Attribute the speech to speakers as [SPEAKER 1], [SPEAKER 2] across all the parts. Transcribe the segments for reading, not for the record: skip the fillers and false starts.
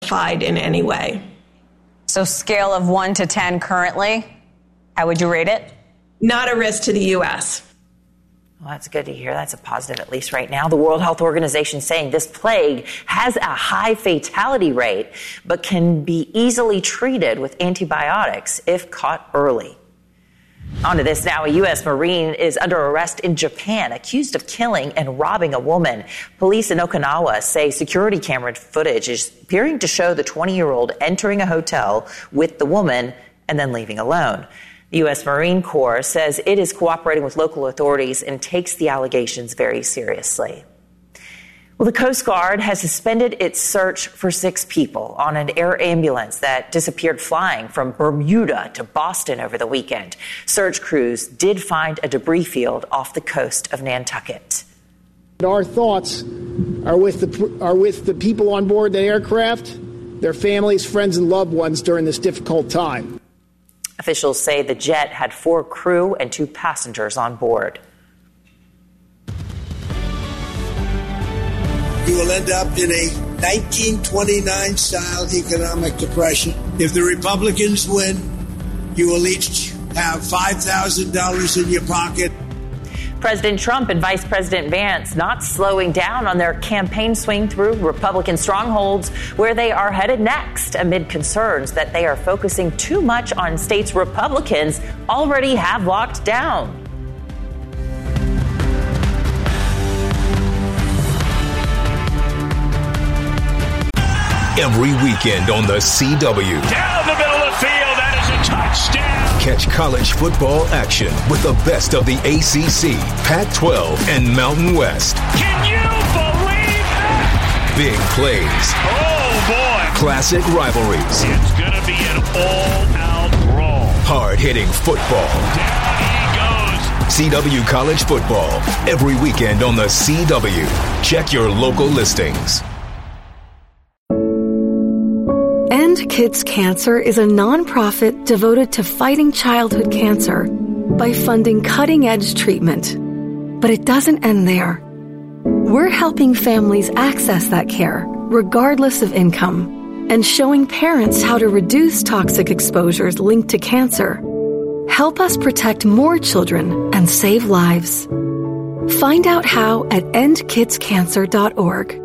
[SPEAKER 1] justified in any way.
[SPEAKER 2] So scale of 1 to 10 currently, how would you rate it?
[SPEAKER 1] Not a risk to the U.S.
[SPEAKER 3] Well, that's good to hear. That's a positive, at least right now. The World Health Organization saying this plague has a high fatality rate, but can be easily treated with antibiotics if caught early. On to this now. A U.S. Marine is under arrest in Japan, accused of killing and robbing a woman. Police in Okinawa say security camera footage is appearing to show the 20-year-old entering a hotel with the woman and then leaving alone. The U.S. Marine Corps says it is cooperating with local authorities and takes the allegations very seriously. Well, the Coast Guard has suspended its search for 6 people on an air ambulance that disappeared flying from Bermuda to Boston over the weekend. Search crews did find a debris field off the coast of Nantucket.
[SPEAKER 4] Our thoughts are with the people on board the aircraft, their families, friends, and loved ones during this difficult time.
[SPEAKER 3] Officials say the jet had 4 crew and 2 passengers on board.
[SPEAKER 5] You will end up in a 1929-style economic depression. If the Republicans win, you will each have $5,000 in your pocket.
[SPEAKER 3] President Trump and Vice President Vance not slowing down on their campaign swing through Republican strongholds where they are headed next amid concerns that they are focusing too much on states Republicans already have locked down.
[SPEAKER 6] Every weekend on the CW.
[SPEAKER 7] Down the middle of the field, that is a touchdown.
[SPEAKER 6] Catch college football action with the best of the ACC, Pac-12, and Mountain West.
[SPEAKER 7] Can you believe that?
[SPEAKER 6] Big plays.
[SPEAKER 7] Oh, boy.
[SPEAKER 6] Classic rivalries.
[SPEAKER 7] It's going to be an all-out brawl.
[SPEAKER 6] Hard-hitting football.
[SPEAKER 7] Down he goes.
[SPEAKER 6] CW College Football. Every weekend on the CW. Check your local listings.
[SPEAKER 8] End Kids Cancer is a nonprofit devoted to fighting childhood cancer by funding cutting-edge treatment. But it doesn't end there. We're helping families access that care, regardless of income, and showing parents how to reduce toxic exposures linked to cancer. Help us protect more children and save lives. Find out how at endkidscancer.org.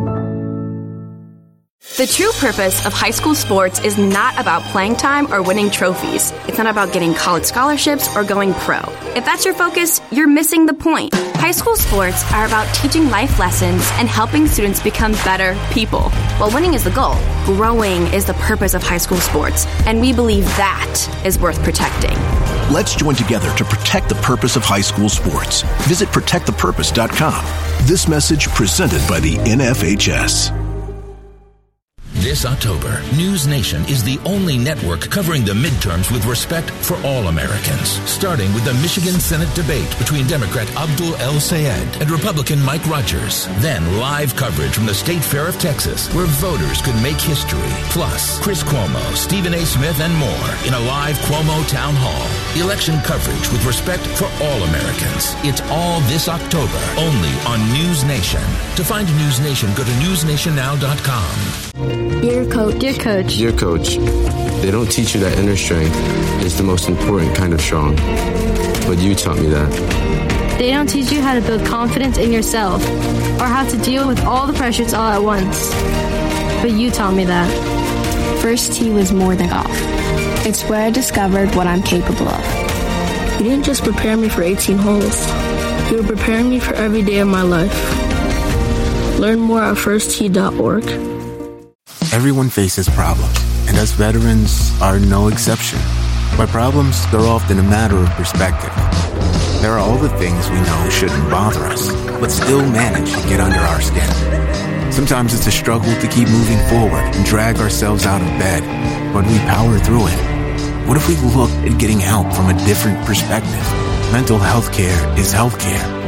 [SPEAKER 9] The true purpose of high school sports is not about playing time or winning trophies. It's not about getting college scholarships or going pro. If that's your focus, you're missing the point. High school sports are about teaching life lessons and helping students become better people. While winning is the goal, growing is the purpose of high school sports, and we believe that is worth protecting.
[SPEAKER 10] Let's join together to protect the purpose of high school sports. Visit protectthepurpose.com. This message presented by the NFHS.
[SPEAKER 11] This October, News Nation is the only network covering the midterms with respect for all Americans, starting with the Michigan Senate debate between Democrat Abdul El Sayed and Republican Mike Rogers. Then live coverage from the State Fair of Texas, where voters could make history. Plus, Chris Cuomo, Stephen A. Smith, and more in a live Cuomo Town Hall. Election coverage with respect for all Americans. It's all this October, only on News Nation. To find News Nation, go to newsnationnow.com.
[SPEAKER 12] Dear Coach. Dear Coach.
[SPEAKER 13] Dear Coach, they don't teach you that inner strength is the most important kind of strong. But you taught me that.
[SPEAKER 12] They don't teach you how to build confidence in yourself or how to deal with all the pressures all at once. But you taught me that.
[SPEAKER 14] First tee was more than golf. It's where I discovered what I'm capable of.
[SPEAKER 15] You didn't just prepare me for 18 holes. You were preparing me for every day of my life. Learn more at firsttee.org.
[SPEAKER 16] Everyone faces problems, and us veterans are no exception. By problems, they're often a matter of perspective. There are all the things we know shouldn't bother us, but still manage to get under our skin. Sometimes it's a struggle to keep moving forward and drag ourselves out of bed, but we power through it. What if we looked at getting help from a different perspective? Mental health care is health care.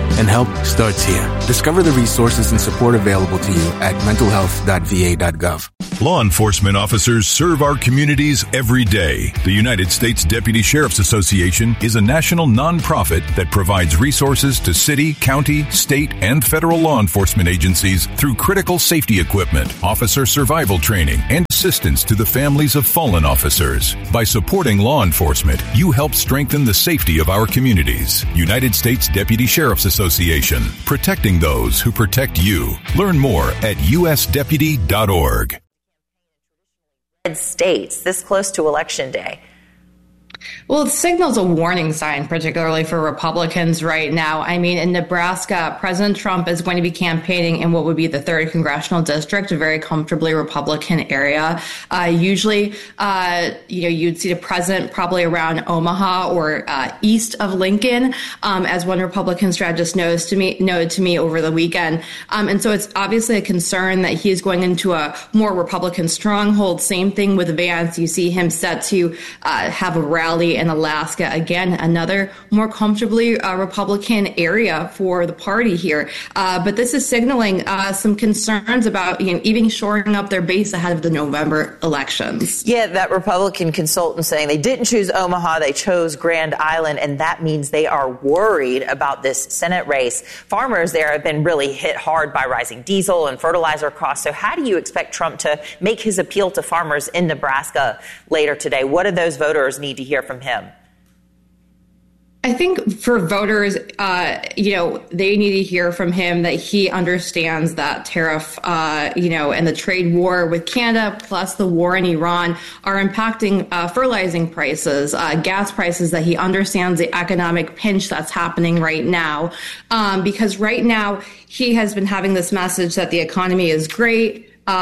[SPEAKER 16] And help starts here. Discover the resources and support available to you at mentalhealth.va.gov.
[SPEAKER 6] Law enforcement officers serve our communities every day. The United States Deputy Sheriff's Association is a national nonprofit that provides resources to city, county, state, and federal law enforcement agencies through critical safety equipment, officer survival training, and assistance to the families of fallen officers. By supporting law enforcement, you help strengthen the safety of our communities. United States Deputy Sheriff's Association, protecting those who protect you. Learn more at usdeputy.org.
[SPEAKER 3] States this close to Election Day.
[SPEAKER 17] Well, it signals a warning sign, particularly for Republicans right now. I mean, in Nebraska, President Trump is going to be campaigning in what would be the 3rd congressional district, a very comfortably Republican area. Usually, you'd see the president probably around Omaha or east of Lincoln, as one Republican strategist noted to me over the weekend. And so it's obviously a concern that he is going into a more Republican stronghold. Same thing with Vance. You see him set to have a rally in Alaska. Again, another more comfortably Republican area for the party here. But this is signaling some concerns about even shoring up their base ahead of the November elections.
[SPEAKER 3] Yeah, that Republican consultant saying they didn't choose Omaha, they chose Grand Island, and that means they are worried about this Senate race. Farmers there have been really hit hard by rising diesel and fertilizer costs. So how do you expect Trump to make his appeal to farmers in Nebraska later today? What do those voters need to hear from him?
[SPEAKER 17] I think for voters, they need to hear from him that he understands that tariff, and the trade war with Canada plus the war in Iran are impacting fertilizing prices, gas prices, that he understands the economic pinch that's happening right now. Because right now he has been having this message that the economy is great.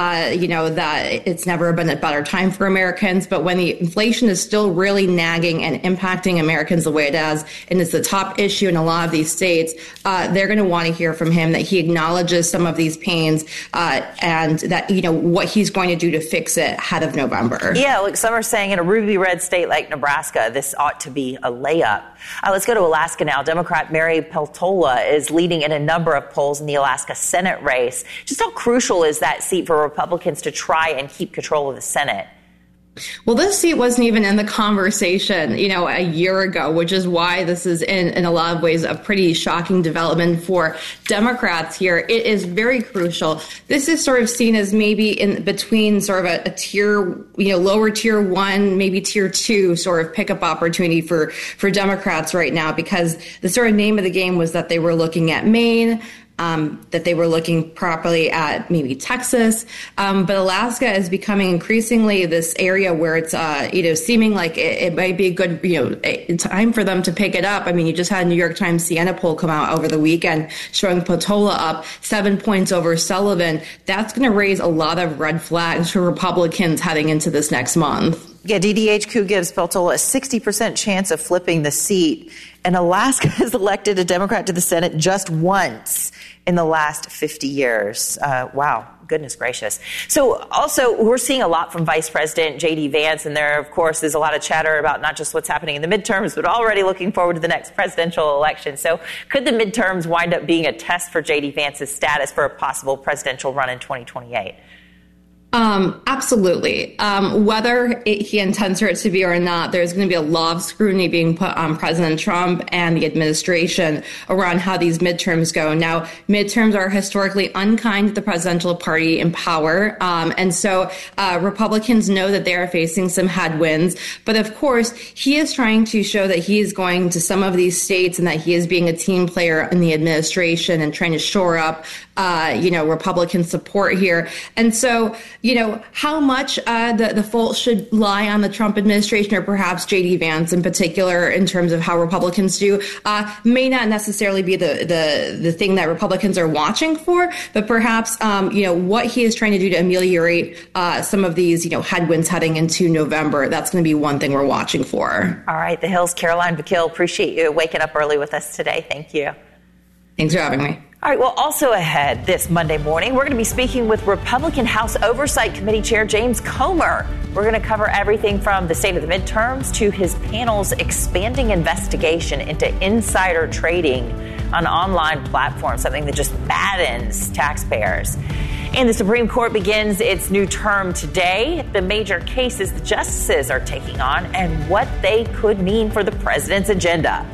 [SPEAKER 17] That it's never been a better time for Americans. But when the inflation is still really nagging and impacting Americans the way it has, and it's the top issue in a lot of these states, they're going to want to hear from him that he acknowledges some of these pains and that, what he's going to do to fix it ahead of November.
[SPEAKER 3] Yeah, like some are saying in a ruby red state like Nebraska, this ought to be a layup. Let's go to Alaska now. Democrat Mary Peltola is leading in a number of polls in the Alaska Senate race. Just how crucial is that seat for Republicans to try and keep control of the Senate?
[SPEAKER 17] Well, this seat wasn't even in the conversation, a year ago, which is why this is in a lot of ways a pretty shocking development for Democrats here. It is very crucial. This is sort of seen as maybe in between sort of a tier, lower tier 1, maybe tier 2 sort of pickup opportunity for Democrats right now, because the sort of name of the game was that they were looking at Maine, that they were looking properly at maybe Texas. But Alaska is becoming increasingly this area where it's, seeming like it might be a good, time for them to pick it up. I mean, you just had a New York Times Siena poll come out over the weekend showing Peltola up 7 points over Sullivan. That's going to raise a lot of red flags for Republicans heading into this next month.
[SPEAKER 3] Yeah, DDHQ gives Peltola a 60% chance of flipping the seat. And Alaska has elected a Democrat to the Senate just once in the last 50 years. Wow. Goodness gracious. So also, we're seeing a lot from Vice President J.D. Vance, and there, of course, is a lot of chatter about not just what's happening in the midterms, but already looking forward to the next presidential election. So could the midterms wind up being a test for J.D. Vance's status for a possible presidential run in 2028?
[SPEAKER 17] Absolutely. Whether he intends for it to be or not, there's going to be a lot of scrutiny being put on President Trump and the administration around how these midterms go. Now, midterms are historically unkind to the presidential party in power. And so Republicans know that they are facing some headwinds. But of course, he is trying to show that he is going to some of these states and that he is being a team player in the administration and trying to shore up, Republican support here. And so, how much the fault should lie on the Trump administration or perhaps J.D. Vance in particular in terms of how Republicans do may not necessarily be the thing that Republicans are watching for, but perhaps, what he is trying to do to ameliorate some of these, headwinds heading into November. That's going to be one thing we're watching for.
[SPEAKER 3] All right. The Hill's Caroline Vakil, appreciate you waking up early with us today. Thank you.
[SPEAKER 17] Thanks for having me.
[SPEAKER 3] All right, well, also ahead this Monday morning, we're going to be speaking with Republican House Oversight Committee Chair James Comer. We're going to cover everything from the state of the midterms to his panel's expanding investigation into insider trading an online platform, something that just baddens taxpayers. And the Supreme Court begins its new term today. The major cases the justices are taking on and what they could mean for the president's agenda.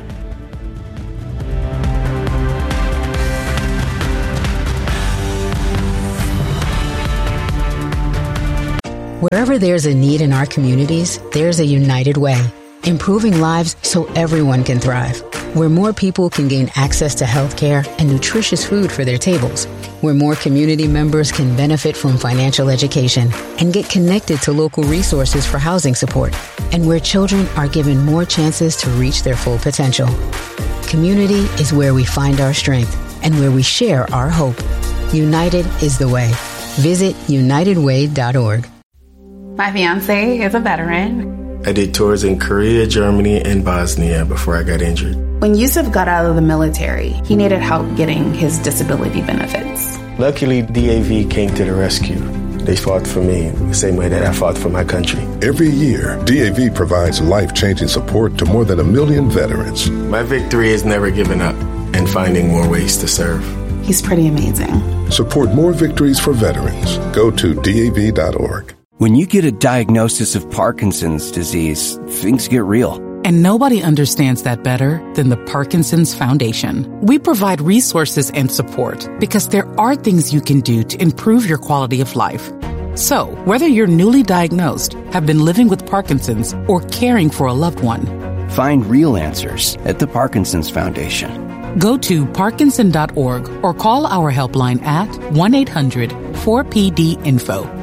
[SPEAKER 18] Wherever there's a need in our communities, there's a United Way, improving lives so everyone can thrive. Where more people can gain access to health care and nutritious food for their tables. Where more community members can benefit from financial education and get connected to local resources for housing support. And where children are given more chances to reach their full potential. Community is where we find our strength and where we share our hope. United is the way. Visit unitedway.org.
[SPEAKER 19] My fiance is a veteran.
[SPEAKER 20] I did tours in Korea, Germany, and Bosnia before I got injured.
[SPEAKER 19] When Yusuf got out of the military, he needed help getting his disability benefits.
[SPEAKER 20] Luckily, DAV came to the rescue. They fought for me the same way that I fought for my country.
[SPEAKER 21] Every year, DAV provides life-changing support to more than 1 million veterans.
[SPEAKER 20] My victory is never giving up and finding more ways to serve.
[SPEAKER 19] He's pretty amazing.
[SPEAKER 21] Support more victories for veterans. Go to DAV.org.
[SPEAKER 22] When you get a diagnosis of Parkinson's disease, things get real.
[SPEAKER 23] And nobody understands that better than the Parkinson's Foundation. We provide resources and support because there are things you can do to improve your quality of life. So, whether you're newly diagnosed, have been living with Parkinson's, or caring for a loved one,
[SPEAKER 22] find real answers at the Parkinson's Foundation.
[SPEAKER 23] Go to parkinson.org or call our helpline at 1-800-4PD-INFO.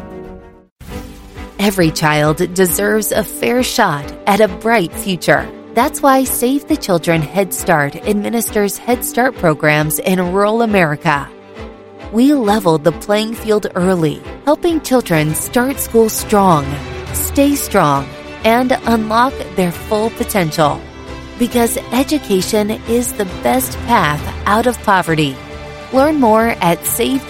[SPEAKER 24] Every child deserves a fair shot at a bright future. That's why Save the Children Head Start administers Head Start programs in rural America. We leveled the playing field early, helping children start school strong, stay strong, and unlock their full potential. Because education is the best path out of poverty. Learn more at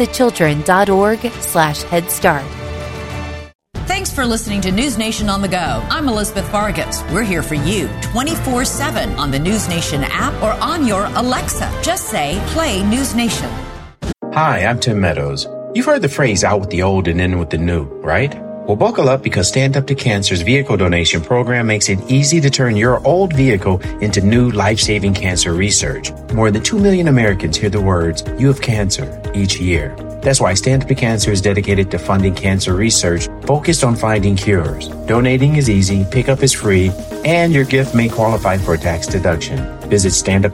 [SPEAKER 24] SaveTheChildren.org/Head Start.
[SPEAKER 25] Thanks for listening to News Nation on the Go. I'm Elizabeth Vargas. We're here for you 24/7 on the News Nation app or on your Alexa. Just say, play News Nation.
[SPEAKER 26] Hi, I'm Tim Meadows. You've heard the phrase out with the old and in with the new, right? Well, buckle up because Stand Up to Cancer's vehicle donation program makes it easy to turn your old vehicle into new life-saving cancer research. More than 2 million Americans hear the words, "You have cancer," each year. That's why Stand Up to Cancer is dedicated to funding cancer research focused on finding cures. Donating is easy, pickup is free, and your gift may qualify for a tax deduction. Visit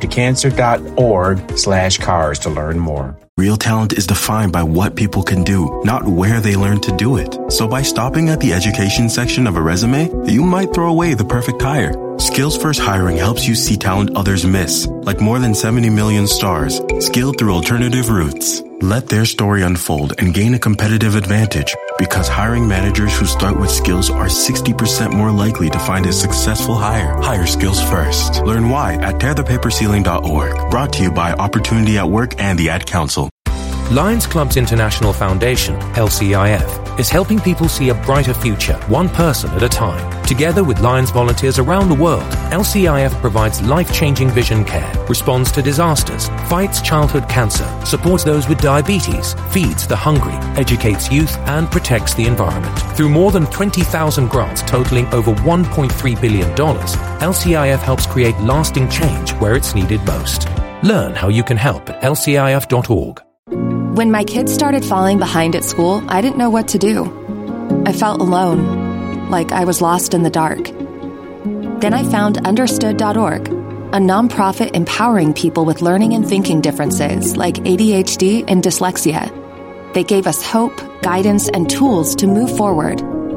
[SPEAKER 26] standuptocancer.org/cars to learn more.
[SPEAKER 27] Real talent is defined by what people can do, not where they learn to do it. So by stopping at the education section of a resume, you might throw away the perfect hire. Skills First Hiring helps you see talent others miss, like more than 70 million stars, skilled through alternative routes. Let their story unfold and gain a competitive advantage, because hiring managers who start with skills are 60% more likely to find a successful hire. Hire skills first. Learn why at tearthepaperceiling.org. Brought to you by Opportunity at Work and the Ad Council.
[SPEAKER 28] Lions Club's International Foundation, LCIF, is helping people see a brighter future, one person at a time. Together with Lions volunteers around the world, LCIF provides life-changing vision care, responds to disasters, fights childhood cancer, supports those with diabetes, feeds the hungry, educates youth, and protects the environment. Through more than 20,000 grants totaling over $1.3 billion, LCIF helps create lasting change where it's needed most. Learn how you can help at lcif.org.
[SPEAKER 29] When my kids started falling behind at school, I didn't know what to do. I felt alone, like I was lost in the dark. Then I found Understood.org, a nonprofit empowering people with learning and thinking differences like ADHD and dyslexia. They gave us hope, guidance, and tools to move forward.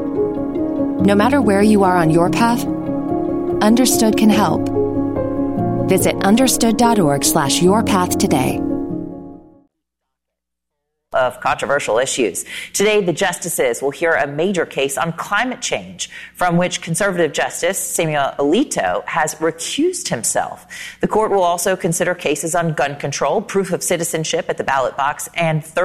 [SPEAKER 29] No matter where you are on your path, Understood can help. Visit Understood.org/yourpath today.
[SPEAKER 3] Of controversial issues. Today, the justices will hear a major case on climate change, from which conservative Justice Samuel Alito has recused himself. The court will also consider cases on gun control, proof of citizenship at the ballot box, and third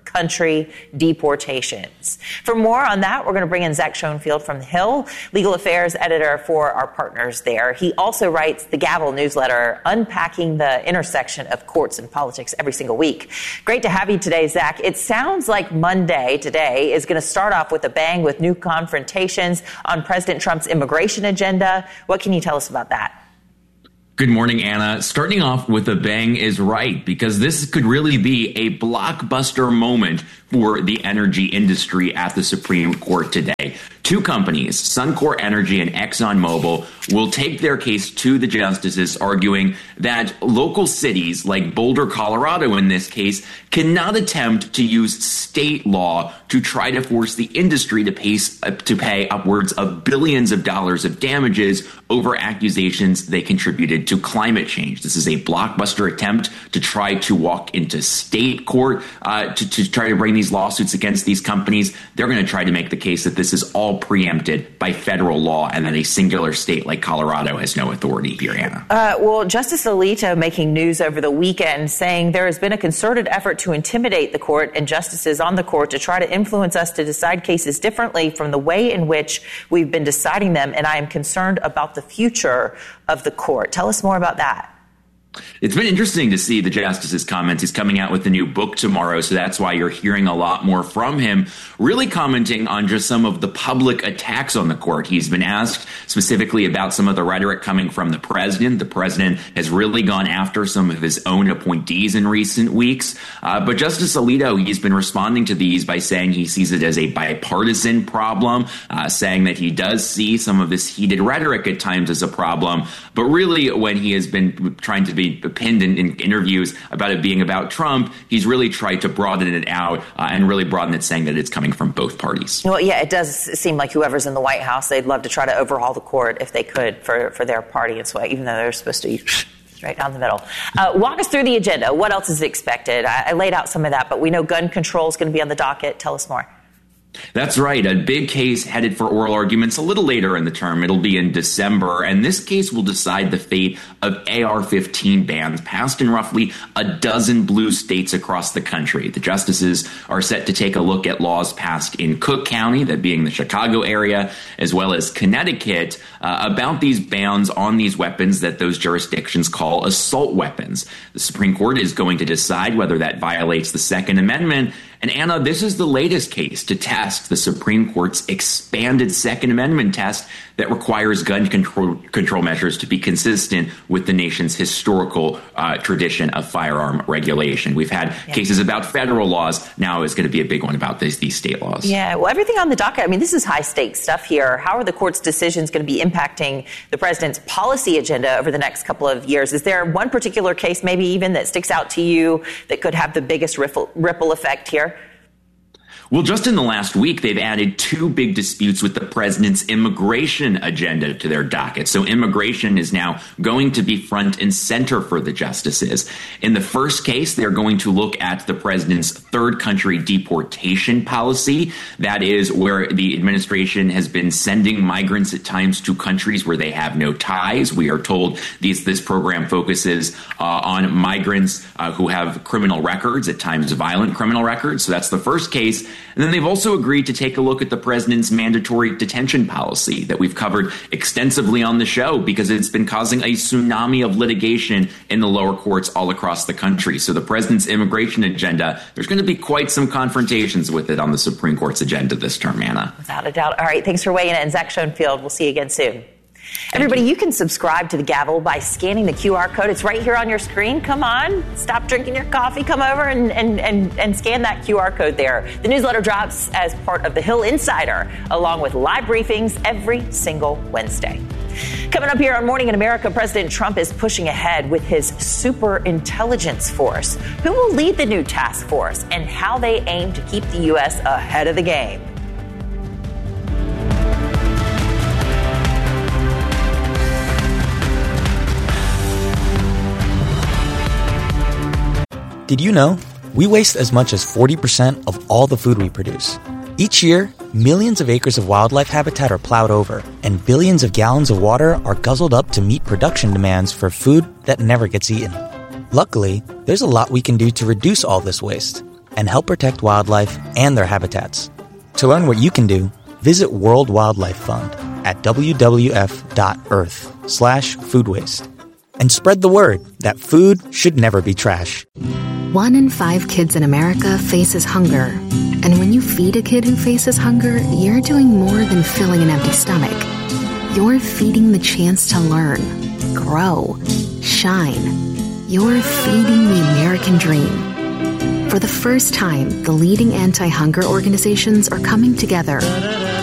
[SPEAKER 3] country deportations. For more on that, we're going to bring in Zach Schoenfield from The Hill, legal affairs editor for our partners there. He also writes the Gavel newsletter, unpacking the intersection of courts and politics every single week. Great to have you today, Zach. It sounds like Monday today is going to start off with a bang with new confrontations on President Trump's immigration agenda. What can you tell us about that?
[SPEAKER 1] Good morning, Anna. Starting off with a bang is right, because this could really be a blockbuster moment for the energy industry at the Supreme Court today. Two companies, Suncor Energy and ExxonMobil, will take their case to the justices, arguing that local cities like Boulder, Colorado in this case, cannot attempt to use state law to try to force the industry to pay upwards of billions of dollars of damages over accusations they contributed to climate change. This is a blockbuster attempt to try to walk into state court to try to bring these lawsuits against these companies. They're going to try to make the case that this is all preempted by federal law and that a singular state like Colorado has no authority here, Anna.
[SPEAKER 3] Well, Justice Alito making news over the weekend saying there has been a concerted effort to intimidate the court and justices on the court to try to influence us to decide cases differently from the way in which we've been deciding them. And I am concerned about the future of the court. Tell us more about that.
[SPEAKER 1] It's been interesting to see the justice's comments. He's coming out with a new book tomorrow, so that's why you're hearing a lot more from him, really commenting on just some of the public attacks on the court. He's been asked specifically about some of the rhetoric coming from the president. The president has really gone after some of his own appointees in recent weeks. But Justice Alito, he's been responding to these by saying he sees it as a bipartisan problem, saying that he does see some of this heated rhetoric at times as a problem. But really, when he has been trying to be pinned in interviews about it being about Trump, he's really tried to broaden it out and really broaden it, saying that it's coming from both parties.
[SPEAKER 3] Well, yeah, it does seem like whoever's in the White House, they'd love to try to overhaul the court if they could for their party and so, even though they're supposed to be right down the middle. Walk us through the agenda. What else is expected? I laid out some of that, but we know gun control is going to be on the docket. Tell us more.
[SPEAKER 1] That's right. A big case headed for oral arguments a little later in the term. It'll be in December, and this case will decide the fate of AR-15 bans passed in roughly a dozen blue states across the country. The justices are set to take a look at laws passed in Cook County, that being the Chicago area, as well as Connecticut, about these bans on these weapons that those jurisdictions call assault weapons. The Supreme Court is going to decide whether that violates the Second Amendment. And Anna, this is the latest case to test the Supreme Court's expanded Second Amendment test that requires gun control measures to be consistent with the nation's historical tradition of firearm regulation. We've had cases about federal laws. Now is going to be a big one about these state laws.
[SPEAKER 3] Yeah, well, everything on the docket, I mean, this is high-stakes stuff here. How are the court's decisions going to be impacting the president's policy agenda over the next couple of years? Is there one particular case, maybe even that sticks out to you, that could have the biggest ripple effect here?
[SPEAKER 1] Well, just in the last week, they've added two big disputes with the president's immigration agenda to their docket. So immigration is now going to be front and center for the justices. In the first case, they're going to look at the president's third country deportation policy. That is where the administration has been sending migrants at times to countries where they have no ties. We are told this program focuses on migrants who have criminal records, at times violent criminal records. So that's the first case. And then they've also agreed to take a look at the president's mandatory detention policy that we've covered extensively on the show because it's been causing a tsunami of litigation in the lower courts all across the country. So the president's immigration agenda, there's going to be quite some confrontations with it on the Supreme Court's agenda this term, Anna.
[SPEAKER 3] Without a doubt. All right, thanks for weighing in. Zach Schoenfield, we'll see you again soon. Everybody, you can subscribe to The Gavel by scanning the QR code. It's right here on your screen. Come on, stop drinking your coffee. Come over and scan that QR code there. The newsletter drops as part of the Hill Insider, along with live briefings every single Wednesday. Coming up here on Morning in America, President Trump is pushing ahead with his super intelligence force. Who will lead the new task force and how they aim to keep the U.S. ahead of the game?
[SPEAKER 2] Did you know we waste as much as 40% of all the food we produce? Each year, millions of acres of wildlife habitat are plowed over, and billions of gallons of water are guzzled up to meet production demands for food that never gets eaten. Luckily, there's a lot we can do to reduce all this waste. and help protect wildlife and their habitats. To learn what you can do, visit World Wildlife Fund at wwf.earth/food waste. And spread the word that food should never be trash.
[SPEAKER 4] 1 in 5 kids in America faces hunger. And when you feed a kid who faces hunger, you're doing more than filling an empty stomach. You're feeding the chance to learn, grow, shine. You're feeding the American dream. For the first time, the leading anti-hunger organizations are coming together